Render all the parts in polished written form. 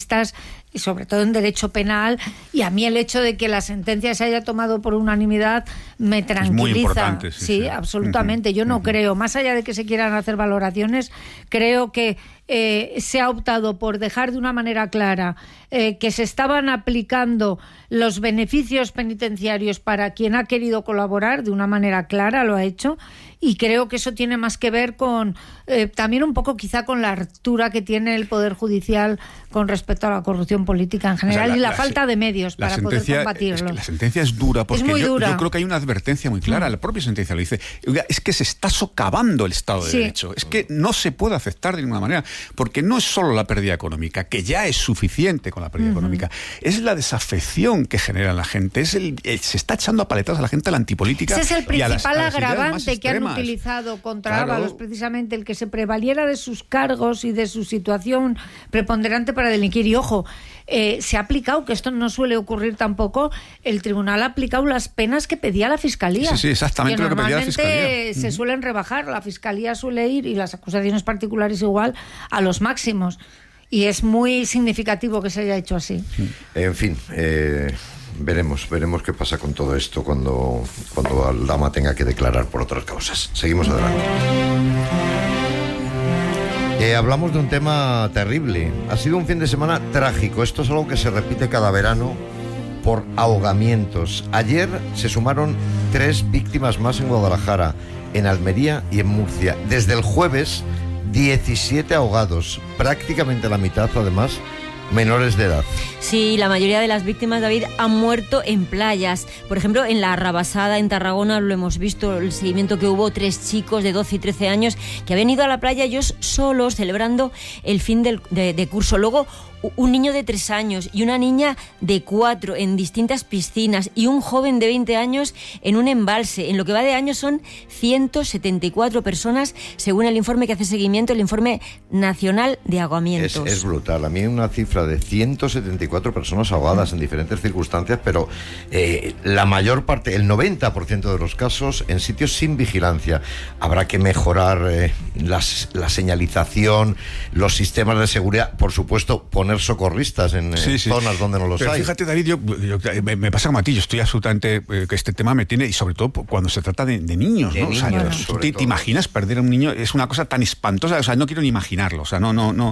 penalistas, y sobre todo en derecho penal, y a mí el hecho de que la sentencia se haya tomado por unanimidad me tranquiliza. Es muy importante, sí, absolutamente. Yo no creo, más allá de que se quieran hacer valoraciones, creo que se ha optado por dejar de una manera clara que se estaban aplicando los beneficios penitenciarios para quien ha querido colaborar, de una manera clara lo ha hecho, y creo que eso tiene más que ver con también un poco quizá con la hartura que tiene el Poder Judicial con respecto a la corrupción política en general, y la falta de medios para poder combatirlo. Es que la sentencia es dura, porque yo creo que hay una advertencia muy clara. La propia sentencia lo dice. Oiga, es que se está socavando el Estado de Derecho. Es que no se puede aceptar de ninguna manera, porque no es solo la pérdida económica, que ya es suficiente con la pérdida económica, es la desafección que genera la gente, se está echando a paletadas a la gente a la antipolítica. Ese es el principal agravante que han extremas. Utilizado contra Ábalos, precisamente el que se prevaliera de sus cargos y de su situación preponderante para delinquir. Y ojo, se ha aplicado, que esto no suele ocurrir tampoco, el tribunal ha aplicado las penas que pedía la Fiscalía. Sí, exactamente lo que pedía la Fiscalía. Normalmente se suelen rebajar, la Fiscalía suele ir, y las acusaciones particulares igual, a los máximos. Y es muy significativo que se haya hecho así. En fin, veremos qué pasa con todo esto cuando Aldama tenga que declarar por otras causas. Seguimos adelante. Hablamos de un tema terrible. Ha sido un fin de semana trágico. Esto es algo que se repite cada verano por ahogamientos. Ayer se sumaron 3 víctimas más en Guadalajara, en Almería y en Murcia. Desde el jueves, 17 ahogados, prácticamente la mitad, además, menores de edad. Sí, la mayoría de las víctimas, David, han muerto en playas. Por ejemplo, en la Rabasada, en Tarragona, lo hemos visto, el seguimiento que hubo, 3 chicos de 12 y 13 años que habían ido a la playa ellos solos, celebrando el fin de curso. Luego, un niño de 3 años y una niña de 4 en distintas piscinas, y un joven de 20 años en un embalse. En lo que va de año son 174 personas, según el informe que hace seguimiento, el Informe Nacional de Ahogamientos. Es brutal. A mí una cifra de 174 personas ahogadas en diferentes circunstancias, pero la mayor parte, el 90% de los casos, en sitios sin vigilancia. Habrá que mejorar la señalización, los sistemas de seguridad, por supuesto, poner socorristas en zonas donde no los hay. Fíjate, David, yo me pasa como a ti, yo estoy absolutamente que este tema me tiene, y sobre todo cuando se trata de niños, ¿no? ¿Te imaginas perder a un niño? Es una cosa tan espantosa, o sea, no quiero ni imaginarlo, o sea, no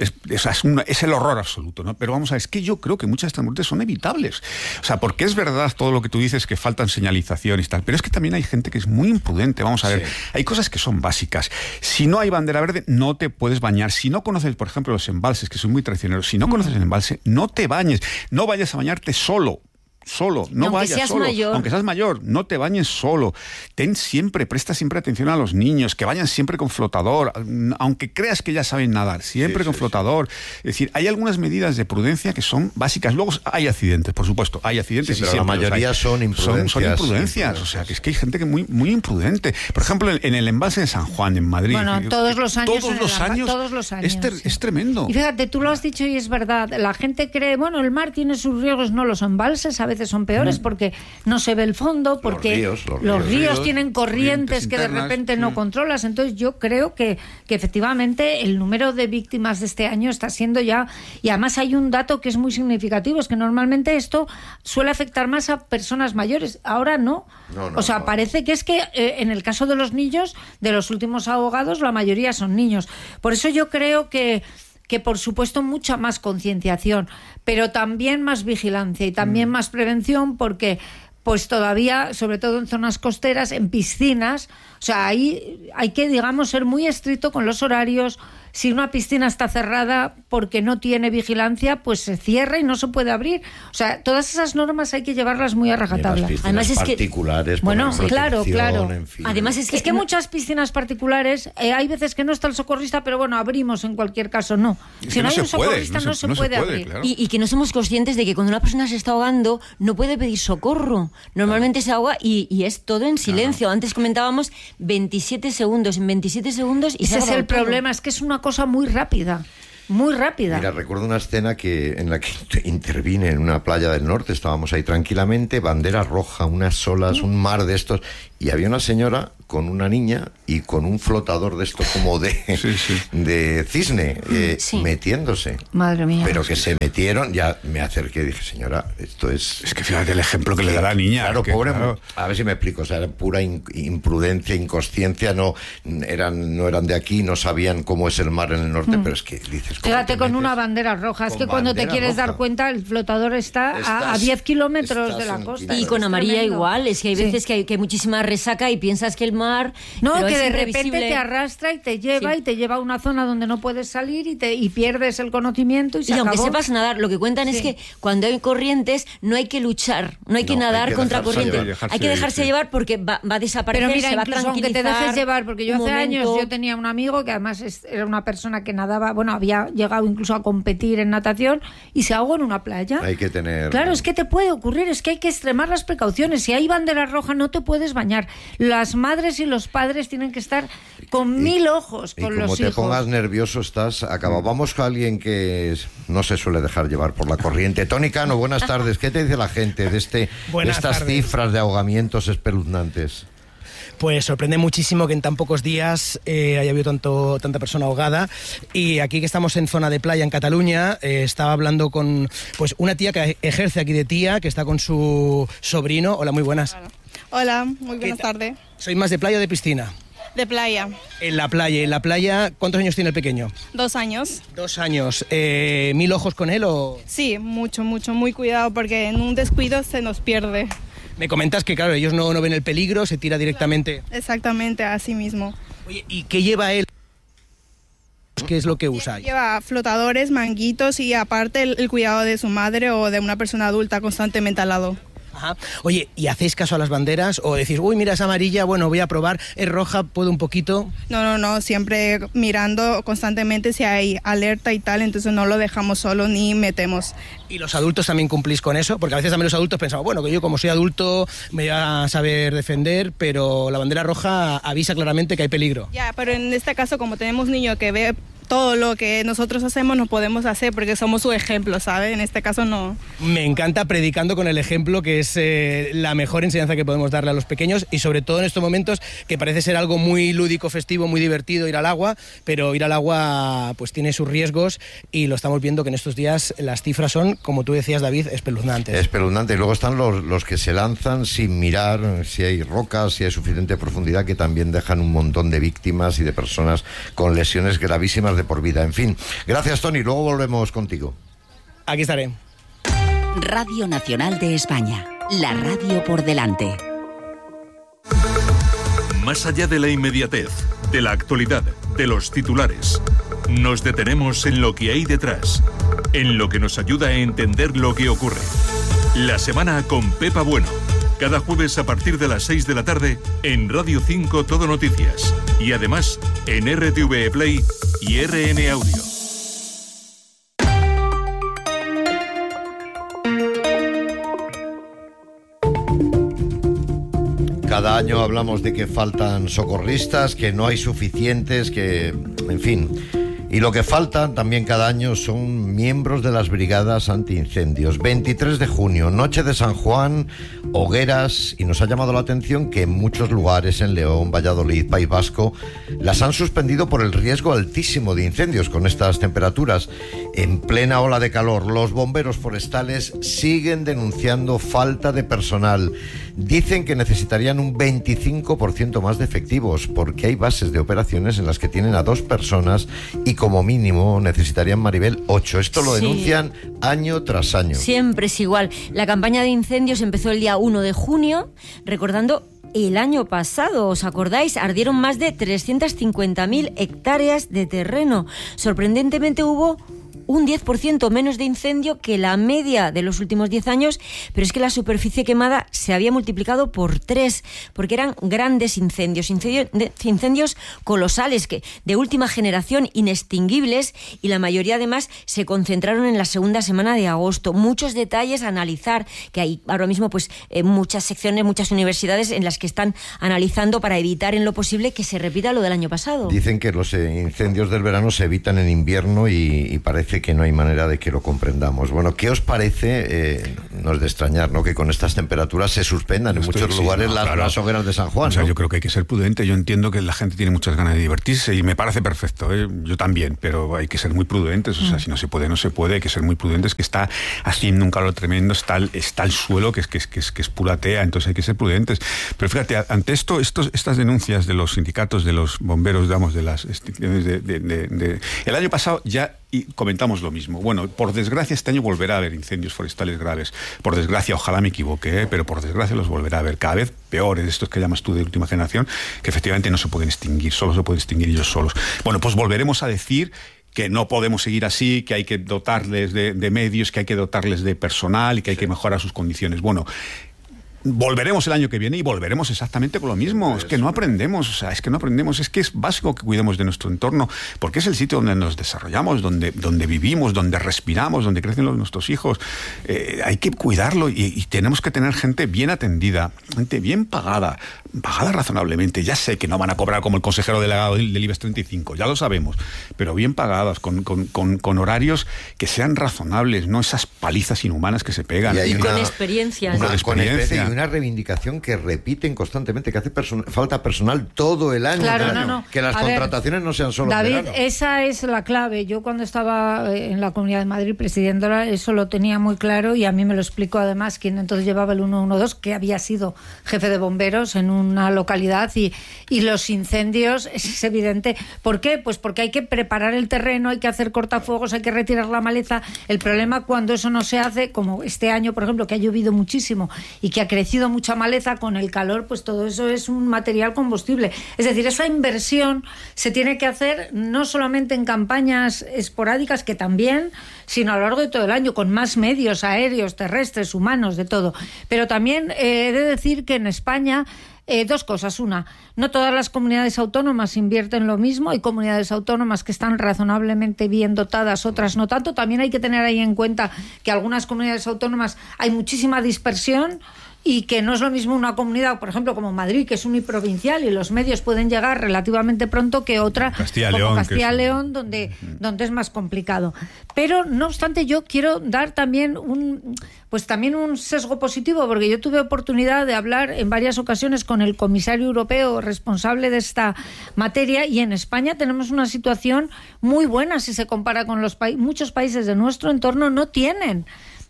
es el horror absoluto, ¿no? Pero vamos a ver, es que yo creo que muchas de estas muertes son evitables, o sea, porque es verdad todo lo que tú dices, que faltan señalizaciones y tal, pero es que también hay gente que es muy imprudente. Vamos a ver, hay cosas que son básicas. Si no hay bandera verde, no te puedes bañar. Si no conoces, por ejemplo, los embalses, que son muy traicioneros, si no conoces el embalse, no te bañes, no vayas a bañarte solo, no vayas solo, aunque seas mayor, no te bañes solo. Presta siempre atención a los niños, que vayan siempre con flotador, aunque creas que ya saben nadar, siempre con flotador. Es decir, hay algunas medidas de prudencia que son básicas. Luego hay accidentes, por supuesto, hay accidentes, pero la mayoría son imprudencias. Son imprudencias, o sea, que es que hay gente que muy, muy imprudente. Por ejemplo, en el embalse de San Juan, en Madrid. Bueno, todos los años. Es tremendo. Y fíjate, tú lo has dicho y es verdad. La gente cree, bueno, el mar tiene sus riesgos, no, los embalses a veces son peores porque no se ve el fondo, porque los ríos tienen corrientes que internas, de repente no controlas. Entonces yo creo que efectivamente el número de víctimas de este año está siendo ya, y además hay un dato que es muy significativo, es que normalmente esto suele afectar más a personas mayores, ahora no. O sea, parece que es que en el caso de los niños, de los últimos ahogados, la mayoría son niños. Por eso yo creo que por supuesto mucha más concienciación, pero también más vigilancia y también más prevención, porque pues todavía, sobre todo en zonas costeras, en piscinas, o sea, ahí hay que, digamos, ser muy estricto con los horarios. Si una piscina está cerrada porque no tiene vigilancia, pues se cierra y no se puede abrir. O sea, todas esas normas hay que llevarlas muy a rajatabla. Además es particulares, bueno, claro. En fin. Además es que muchas piscinas particulares, hay veces que no está el socorrista, pero bueno, abrimos en cualquier caso, no. Si no hay un socorrista no se puede abrir. Claro. Y que no somos conscientes de que cuando una persona se está ahogando no puede pedir socorro. Normalmente se ahoga y es todo en silencio. Antes comentábamos 27 segundos, en 27 segundos y ese es el problema, es que es una cosa muy rápida. Muy rápida. Mira, recuerdo una escena en la que intervine en una playa del norte, estábamos ahí tranquilamente, bandera roja, unas olas, un mar de estos, y había una señora con una niña y con un flotador de esto como de cisne, metiéndose. Madre mía. Pero que se metieron, ya me acerqué y dije, señora, esto es... Es que fíjate el ejemplo que le da la niña. Claro, que, pobre, claro. A ver si me explico, o sea, era pura imprudencia, inconsciencia, no eran de aquí, no sabían cómo es el mar en el norte, pero es que dices... Fíjate con una bandera roja, es que cuando te quieres dar cuenta, el flotador está a 10 kilómetros de la costa. Y con amarilla igual, es que hay veces que hay muchísima resaca y piensas que el mar... No, que de repente te arrastra y te lleva a una zona donde no puedes salir y pierdes el conocimiento y se acabó. Aunque sepas nadar, lo que cuentan es que cuando hay corrientes no hay que luchar, no hay que nadar contra corriente. Hay que dejarse llevar porque va a desaparecer, pero mira, se va a incluso tranquilizar. aunque te dejes llevar, porque yo hace años yo tenía un amigo que además era una persona que nadaba, bueno, había llegado incluso a competir en natación y se ahogó en una playa. Hay que tener... Claro, es que te puede ocurrir, es que hay que extremar las precauciones. Si hay bandera roja no te puedes bañar. Las madres y los padres tienen que estar con 1000 ojos con los hijos. Y como te pongas nervioso estás acabado. Vamos con alguien que no se suele dejar llevar por la corriente. Tony Cano, buenas tardes. ¿Qué te dice la gente de estas cifras de ahogamientos espeluznantes? Pues sorprende muchísimo que en tan pocos días haya habido tanta persona ahogada. Y aquí que estamos en zona de playa en Cataluña, estaba hablando con una tía que ejerce aquí de tía, que está con su sobrino. Hola, muy buenas. Hola, muy buenas tardes. ¿Sois más de playa o de piscina? De playa. En la playa, ¿cuántos años tiene el pequeño? 2 años. 2 años. ¿1000 ojos con él o...? Sí, mucho, muy cuidado porque en un descuido se nos pierde. Me comentas que, claro, ellos no ven el peligro, se tira directamente... Exactamente, así mismo. Oye, ¿y qué lleva él? ¿Qué es lo que usa? Lleva flotadores, manguitos y aparte el cuidado de su madre o de una persona adulta constantemente al lado. Ajá. Oye, ¿y hacéis caso a las banderas? ¿O decís, uy, mira, es amarilla, bueno, voy a probar, es roja, puedo un poquito? No, siempre mirando constantemente si hay alerta y tal, entonces no lo dejamos solo ni metemos. ¿Y los adultos también cumplís con eso? Porque a veces también los adultos pensamos, bueno, que yo como soy adulto me voy a saber defender, pero la bandera roja avisa claramente que hay peligro. Ya, pero en este caso, como tenemos niños que ve todo lo que nosotros hacemos no podemos hacer porque somos su ejemplo, ¿sabe? En este caso no. Me encanta predicando con el ejemplo, que es la mejor enseñanza que podemos darle a los pequeños y sobre todo en estos momentos que parece ser algo muy lúdico, festivo, muy divertido ir al agua, pero ir al agua pues tiene sus riesgos y lo estamos viendo que en estos días las cifras son, como tú decías, David, espeluznantes. Espeluznantes. Y luego están los que se lanzan sin mirar si hay rocas, si hay suficiente profundidad, que también dejan un montón de víctimas y de personas con lesiones gravísimas de por vida. En fin, gracias, Tony, luego volvemos contigo. Aquí estaré. Radio Nacional de España, la radio por delante. Más allá de la inmediatez, de la actualidad, de los titulares, nos detenemos en lo que hay detrás, en lo que nos ayuda a entender lo que ocurre. La semana con Pepa Bueno. Cada jueves a partir de las 6 de la tarde en Radio 5 Todo Noticias. Y además en RTV Play y RN Audio. Cada año hablamos de que faltan socorristas, que no hay suficientes, que... en fin... Y lo que falta también cada año son miembros de las brigadas antiincendios. 23 de junio, noche de San Juan, hogueras, y nos ha llamado la atención que en muchos lugares, en León, Valladolid, País Vasco, las han suspendido por el riesgo altísimo de incendios con estas temperaturas. En plena ola de calor, los bomberos forestales siguen denunciando falta de personal. Dicen que necesitarían un 25% más de efectivos, porque hay bases de operaciones en las que tienen a 2 personas y como mínimo necesitarían, Maribel, 8. Esto lo denuncian año tras año. Siempre es igual. La campaña de incendios empezó el día 1 de junio, recordando el año pasado, ¿os acordáis? Ardieron más de 350.000 hectáreas de terreno. Sorprendentemente hubo un 10% menos de incendio que la media de los últimos 10 años, pero es que la superficie quemada se había multiplicado por 3, porque eran grandes incendios colosales, que de última generación, inextinguibles, y la mayoría además se concentraron en la segunda semana de agosto. Muchos detalles a analizar, que hay ahora mismo pues muchas secciones, muchas universidades en las que están analizando para evitar en lo posible que se repita lo del año pasado. Dicen que los incendios del verano se evitan en invierno y parece parece que no hay manera de que lo comprendamos. Bueno, ¿qué os parece? No es de extrañar, ¿no?, que con estas temperaturas se suspendan en muchos lugares las hogueras de San Juan. O sea, ¿no? yo creo que hay que ser prudente. Yo entiendo que la gente tiene muchas ganas de divertirse y me parece perfecto, ¿eh? Yo también, pero hay que ser muy prudentes. O sea, si no se puede, no se puede. Hay que ser muy prudentes, que está haciendo un calor tremendo, está el suelo que es pura tea, entonces hay que ser prudentes. Pero fíjate, ante estas denuncias de los sindicatos, de los bomberos, digamos, de las extinciones el año pasado ya comentamos lo mismo. Bueno, por desgracia este año volverá a haber incendios forestales graves. Por desgracia, ojalá me equivoque, pero por desgracia los volverá a haber cada vez peores, estos que llamas tú de última generación, que efectivamente no se pueden extinguir, solo se pueden extinguir ellos solos. Bueno, pues volveremos a decir que no podemos seguir así, que hay que dotarles de medios, que hay que dotarles de personal y que hay que mejorar sus condiciones. Bueno, volveremos el año que viene y volveremos exactamente con lo mismo. Es que no aprendemos, o sea, es que no aprendemos. Es que es básico que cuidemos de nuestro entorno, porque es el sitio donde nos desarrollamos, donde vivimos, donde respiramos, donde crecen nuestros hijos. Hay que cuidarlo y tenemos que tener gente bien atendida, gente bien pagada razonablemente. Ya sé que no van a cobrar como el consejero delegado del IBEX 35, ya lo sabemos, pero bien pagadas, con horarios que sean razonables, no esas palizas inhumanas que se pegan. Y con experiencia. Y una reivindicación que repiten constantemente, que hace falta personal todo el año. Claro, no. Que las contrataciones no sean solo David, verano. esa es la clave. Yo cuando estaba en la Comunidad de Madrid presidiéndola, eso lo tenía muy claro, y a mí me lo explicó además quien entonces llevaba el 112, que había sido jefe de bomberos en una localidad, y los incendios, es evidente. ¿Por qué? Pues porque hay que preparar el terreno, hay que hacer cortafuegos, hay que retirar la maleza. El problema cuando eso no se hace, como este año, por ejemplo, que ha llovido muchísimo y que ha crecido mucha maleza, con el calor, pues todo eso es un material combustible. Es decir, esa inversión se tiene que hacer no solamente en campañas esporádicas, que también, sino a lo largo de todo el año, con más medios aéreos, terrestres, humanos, de todo. Pero también he de decir que en España, dos cosas. Una, no todas las comunidades autónomas invierten lo mismo. Hay comunidades autónomas que están razonablemente bien dotadas, otras no tanto. También hay que tener ahí en cuenta que algunas comunidades autónomas hay muchísima dispersión, y que no es lo mismo una comunidad, por ejemplo, como Madrid, que es uniprovincial y los medios pueden llegar relativamente pronto, que otra como Castilla-León, donde es más complicado. Pero, no obstante, yo quiero dar también un sesgo positivo, porque yo tuve oportunidad de hablar en varias ocasiones con el comisario europeo responsable de esta materia, y en España tenemos una situación muy buena si se compara con muchos países de nuestro entorno. No tienen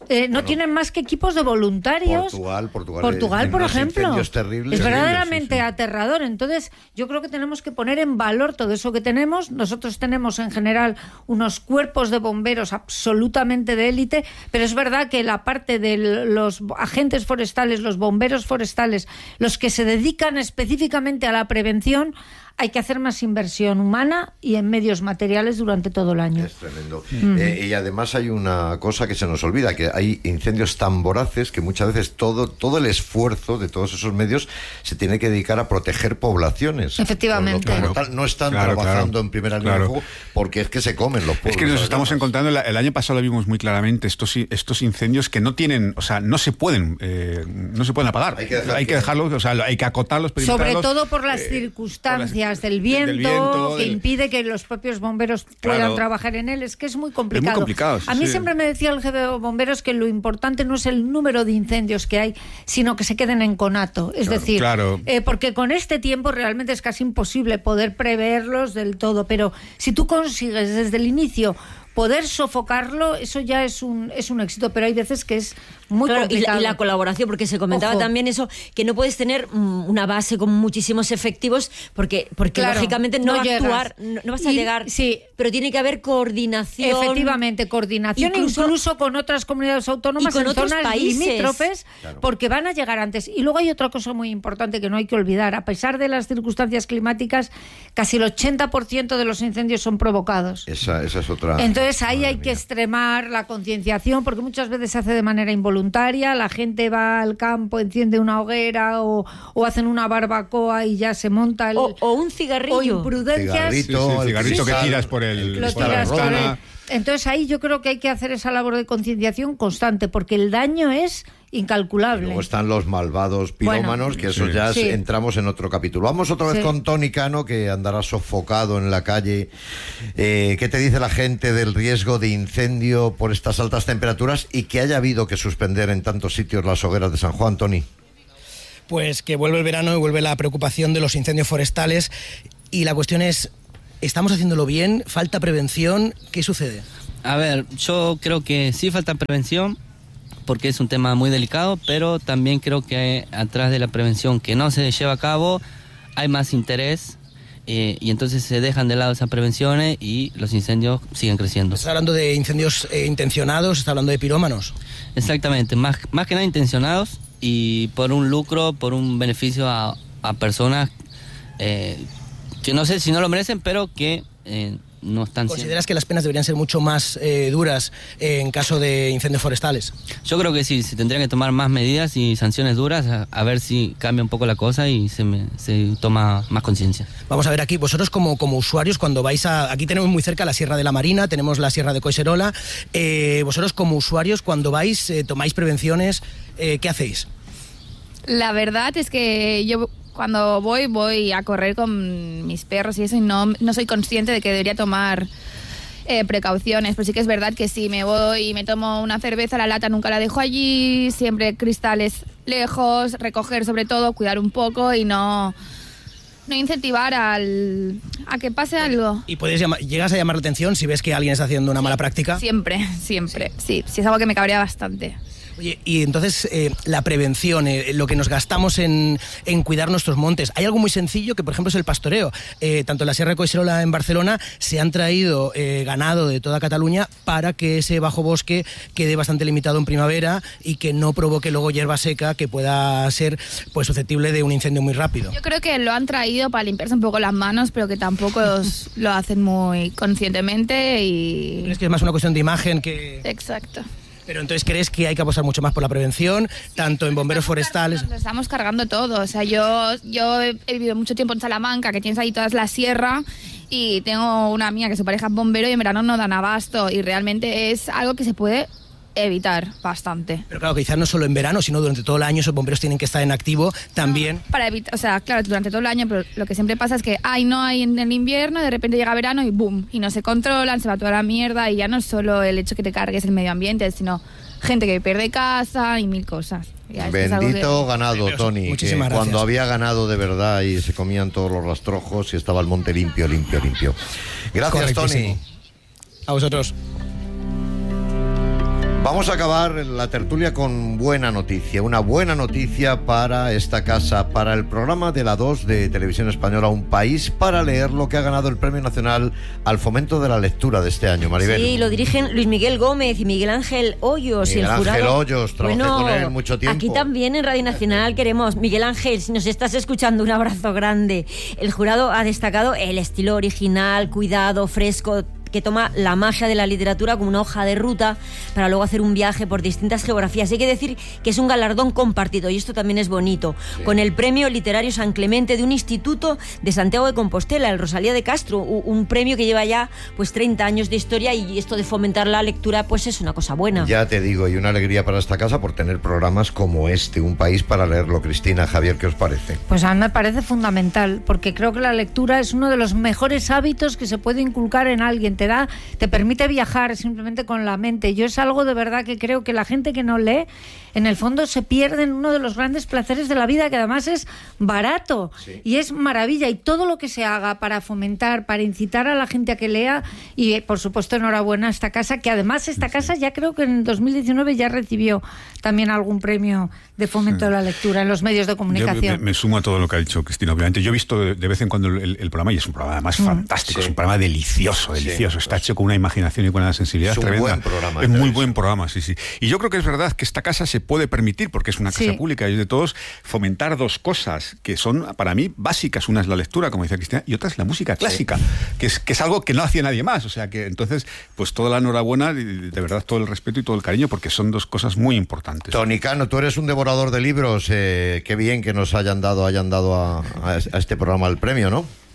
más que equipos de voluntarios. Portugal, por ejemplo. Es verdaderamente aterrador. Entonces, yo creo que tenemos que poner en valor todo eso que tenemos. Nosotros tenemos en general unos cuerpos de bomberos absolutamente de élite, pero es verdad que la parte de los agentes forestales, los bomberos forestales, los que se dedican específicamente a la prevención, hay que hacer más inversión humana y en medios materiales durante todo el año. Es tremendo. Y además hay una cosa que se nos olvida, que hay incendios tan voraces que muchas veces todo el esfuerzo de todos esos medios se tiene que dedicar a proteger poblaciones. Efectivamente. No están trabajando en primera línea de fuego, porque es que se comen los pueblos. Es que nos estamos encontrando, el año pasado lo vimos muy claramente, estos incendios que no tienen, o sea, no se pueden apagar. Hay que dejarlos, o sea, hay que acotarlos, sobre todo por las circunstancias del viento, que impide que los propios bomberos puedan trabajar en él. Es que es muy complicado. Es muy complicado, a mí siempre me decía el jefe de bomberos que lo importante no es el número de incendios que hay, sino que se queden en conato. Es decir, porque con este tiempo realmente es casi imposible poder preverlos del todo, pero si tú consigues desde el inicio poder sofocarlo, eso ya es un éxito, pero hay veces que es muy complicado. Y la colaboración, porque se comentaba también eso, que no puedes tener una base con muchísimos efectivos, porque lógicamente no va a actuar, no vas a llegar, pero tiene que haber coordinación. Efectivamente, coordinación incluso con otras comunidades autónomas y con otras zonas limítrofes, porque van a llegar antes. Y luego hay otra cosa muy importante que no hay que olvidar: a pesar de las circunstancias climáticas, casi el 80% de los incendios son provocados. Esa es otra. Entonces ahí hay que extremar la concienciación, porque muchas veces se hace de manera involuntaria. La gente va al campo, enciende una hoguera o hacen una barbacoa y ya se monta o un cigarrillo. O imprudencias. El cigarrito que tiras por la ventana. Entonces ahí yo creo que hay que hacer esa labor de concienciación constante, porque el daño es incalculable. Y luego están los malvados pirómanos, que eso ya entramos en otro capítulo. Vamos otra vez con Tony Cano, que andará sofocado en la calle. ¿Qué te dice la gente del riesgo de incendio por estas altas temperaturas y que haya habido que suspender en tantos sitios las hogueras de San Juan, Tony? Pues que vuelve el verano y vuelve la preocupación de los incendios forestales, y la cuestión es, ¿estamos haciéndolo bien? ¿Falta prevención? ¿Qué sucede? A ver, yo creo que sí falta prevención, porque es un tema muy delicado, pero también creo que atrás de la prevención que no se lleva a cabo hay más interés, y entonces se dejan de lado esas prevenciones y los incendios siguen creciendo. ¿Estás hablando de incendios intencionados? ¿Estás hablando de pirómanos? Exactamente, más que nada intencionados y por un lucro, por un beneficio a personas que no sé si no lo merecen, pero que no están... ¿Consideras que las penas deberían ser mucho más duras en caso de incendios forestales? Yo creo que sí, se tendrían que tomar más medidas y sanciones duras, a ver si cambia un poco la cosa y se toma más conciencia. Vamos a ver aquí, vosotros como usuarios, cuando vais aquí tenemos muy cerca la Sierra de la Marina, tenemos la Sierra de Collserola, vosotros como usuarios, cuando vais, tomáis prevenciones, ¿qué hacéis? La verdad es que yo... Cuando voy a correr con mis perros y eso, y no soy consciente de que debería tomar precauciones, pero sí que es verdad que si me voy y me tomo una cerveza, la lata nunca la dejo allí, siempre cristales lejos, recoger sobre todo, cuidar un poco y no incentivar a que pase algo. ¿Y llegas a llamar la atención si ves que alguien está haciendo una mala práctica? Siempre, sí, es algo que me cabrea bastante. Oye, y entonces la prevención, lo que nos gastamos en cuidar nuestros montes, hay algo muy sencillo que por ejemplo es el pastoreo. Tanto en la Sierra de Collserola en Barcelona se han traído ganado de toda Cataluña para que ese bajo bosque quede bastante limitado en primavera y que no provoque luego hierba seca que pueda ser pues susceptible de un incendio muy rápido. Yo creo que lo han traído para limpiarse un poco las manos, pero que tampoco lo hacen muy conscientemente y... ¿Crees que es más una cuestión de imagen que...? Exacto. Pero entonces, ¿crees que hay que apostar mucho más por la prevención, tanto en bomberos forestales? Nos estamos cargando todo. O sea, yo he vivido mucho tiempo en Salamanca, que tienes ahí toda la sierra, y tengo una amiga que su pareja es bombero y en verano no dan abasto, y realmente es algo que se puede evitar bastante. Pero claro, quizás no solo en verano, sino durante todo el año esos bomberos tienen que estar en activo también. Para evitar, o sea, claro, durante todo el año, pero lo que siempre pasa es que no hay en el invierno, de repente llega verano y boom, y no se controlan, se va toda la mierda, y ya no es solo el hecho que te cargues el medio ambiente, sino gente que pierde casa y mil cosas. Bendito ganado, Tony, que cuando había ganado de verdad y se comían todos los rastrojos y estaba el monte limpio. Gracias, Tony. A vosotros. Vamos a acabar la tertulia con buena noticia, una buena noticia para esta casa, para el programa de la 2 de Televisión Española, Un País para Leer, lo que ha ganado el Premio Nacional al Fomento de la Lectura de este año, Maribel. Sí, lo dirigen Luis Miguel Gómez y Miguel Ángel Hoyos. Miguel y el jurado... Ángel Hoyos, trabajé con él mucho tiempo. Aquí también en Radio Nacional queremos, Miguel Ángel, si nos estás escuchando, un abrazo grande. El jurado ha destacado el estilo original, cuidado, fresco, que toma la magia de la literatura como una hoja de ruta para luego hacer un viaje por distintas geografías. Hay que decir que es un galardón compartido, y esto también es bonito, con el Premio Literario San Clemente de un instituto de Santiago de Compostela, el Rosalía de Castro, un premio que lleva ya pues 30 años de historia, y esto de fomentar la lectura pues es una cosa buena. Ya te digo, y una alegría para esta casa por tener programas como este, Un País para Leerlo. Cristina, Javier, ¿qué os parece? Pues a mí me parece fundamental, porque creo que la lectura es uno de los mejores hábitos que se puede inculcar en alguien. Te permite viajar simplemente con la mente. Yo es algo de verdad que creo que la gente que no lee, en el fondo se pierde en uno de los grandes placeres de la vida, que además es barato y es maravilla. Y todo lo que se haga para fomentar, para incitar a la gente a que lea, y por supuesto enhorabuena a esta casa, que además esta casa ya creo que en 2019 ya recibió también algún premio de fomento de la lectura en los medios de comunicación. Yo me sumo a todo lo que ha dicho Cristina. Obviamente yo he visto de vez en cuando el programa, y es un programa además fantástico, es un programa delicioso, está hecho con una imaginación y con una sensibilidad tremenda. Es un buen programa. Es muy buen programa, sí. Y yo creo que es verdad que esta casa se puede permitir, porque es una casa pública y es de todos, fomentar dos cosas que son para mí básicas. Una es la lectura, como decía Cristina, y otra es la música clásica, que es algo que no hacía nadie más. O sea que entonces, pues toda la enhorabuena y de verdad todo el respeto y todo el cariño, porque son dos cosas muy importantes. Tony Cano, tú eres un devorador de libros, qué bien que nos hayan dado a este programa el premio, ¿no?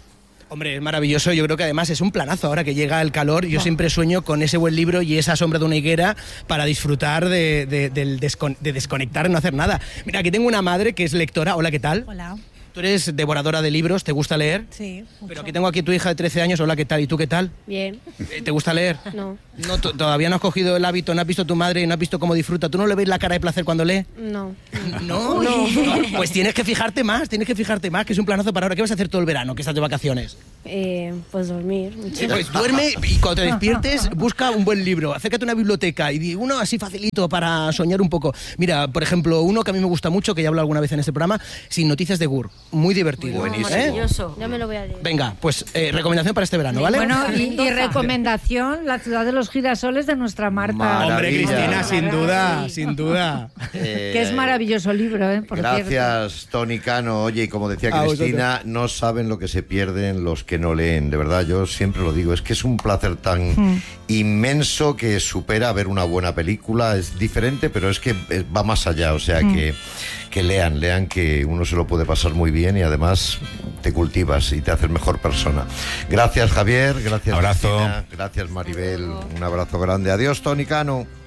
Hombre, es maravilloso. Yo creo que además es un planazo ahora que llega el calor. Yo siempre sueño con ese buen libro y esa sombra de una higuera para disfrutar de desconectar y no hacer nada. Mira, aquí tengo una madre que es lectora. Hola, ¿qué tal? Hola. Tú eres devoradora de libros, ¿te gusta leer? Sí. Mucho. Pero aquí tengo aquí tu hija de 13 años. Hola, ¿qué tal? ¿Y tú qué tal? Bien. ¿Te gusta leer? No. No, todavía no has cogido el hábito, no has visto a tu madre y no has visto cómo disfruta. ¿Tú no le ves la cara de placer cuando lee? No. ¿No? Pues tienes que fijarte más, que es un planazo para ahora. ¿Qué vas a hacer todo el verano, que estás de vacaciones? Pues dormir. Mucho. Pues duerme y cuando te despiertes busca un buen libro, acércate a una biblioteca y di uno así facilito para soñar un poco. Mira, por ejemplo, uno que a mí me gusta mucho, que ya he hablado alguna vez en este programa, Sin noticias de Gur. Muy divertido. Buenísimo. Maravilloso. Ya me lo voy a leer. Venga, pues recomendación para este verano, ¿vale? Bueno, y recomendación, La ciudad de los girasoles de nuestra Marta. Hombre, Cristina, sin duda, sin duda. Que es maravilloso libro, por gracias, cierto. Tony Cano. Oye, y como decía Cristina, no saben lo que se pierden los que no leen. De verdad, yo siempre lo digo, es que es un placer tan inmenso que supera ver una buena película. Es diferente, pero es que va más allá. O sea, que lean, que uno se lo puede pasar muy bien y además te cultivas y te haces mejor persona. Gracias, Javier. Gracias, abrazo. Cristina, gracias, Maribel. Un abrazo grande. Adiós, Tony Cano.